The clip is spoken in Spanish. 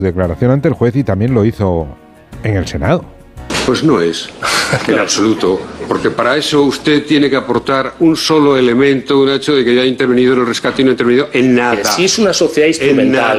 declaración ante el juez y también lo hizo en el Senado. Pues no es, en absoluto, porque para eso usted tiene que aportar un solo elemento, un hecho de que ya ha intervenido en el rescate y no ha intervenido en nada. Si es una sociedad instrumental.